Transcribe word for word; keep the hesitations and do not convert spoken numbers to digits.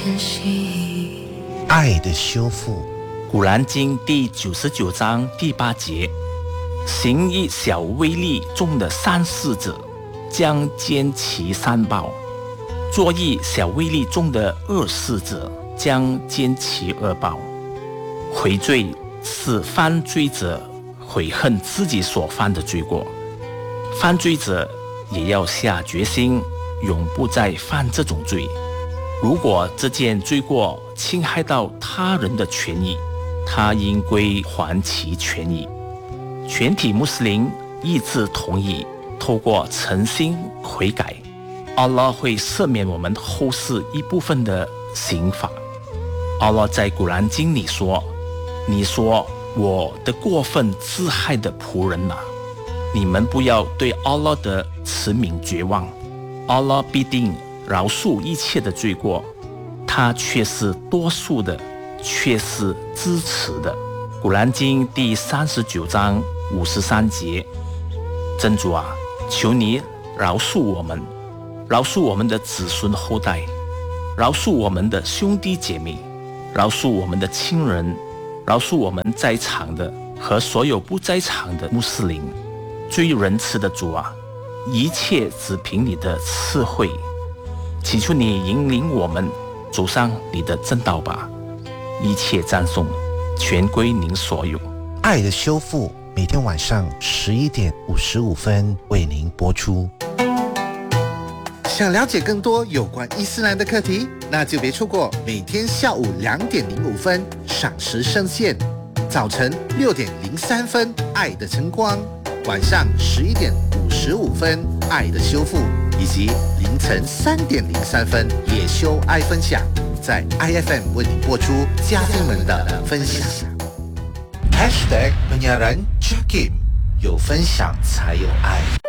爱的修复。 古兰经第九十九章第八节，行一小微利众的三事者，将兼其三报；做一小微利众的二事者，将兼其二报。悔罪是犯罪者悔恨自己所犯的罪过，犯罪者也要下决心，永不再犯这种罪。如果这件罪过侵害到他人的权益，他应归还其权益。全体穆斯林一致同意，透过诚心悔改，安拉会赦免我们后世一部分的刑罚。安拉在古兰经里说：“你说我的过分自害的仆人啊，你们不要对安拉的慈悯绝望，安拉必定饶恕一切的罪过，他却是多数的，却是支持的。”古兰经第三十九章五十三节，真主啊，求你饶恕我们，饶恕我们的子孙后代，饶恕我们的兄弟姐妹，饶恕我们的亲人，饶恕我们在场的和所有不在场的穆斯林。最仁慈的主啊，一切只凭你的智慧，祈求你引领我们走上你的正道吧。一切赞颂全归您所有。 爱的修复每天晚上十一点五十五分为您播出。 想了解更多有关伊斯兰的课题，那就别错过每天下午两点零五分赏时圣线，早晨六点零三分爱的晨光，晚上十一点五十五分爱的修复，以及凌晨三点零三分野修爱分享，在 I F M 为您播出家庭们的分享。 Hashtag penyiaran Jakim， 有分享才有爱。